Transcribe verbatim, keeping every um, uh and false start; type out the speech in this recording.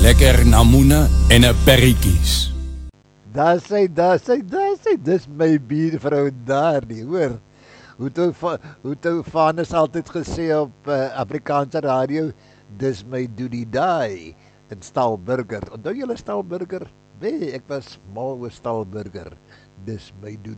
lekker namoene en 'n perrietjies. Daar sy, daar sy, daar sy, dis my buurvrou daar nie, hoor. Hoe toe, hoe toe Vanus altyd gesê op uh, Afrikaanse radio, dis my doodie daai in Stalburger. Onthou julle Stalburger? Nee, ek was mal oor Stalburger. Dis my doodie.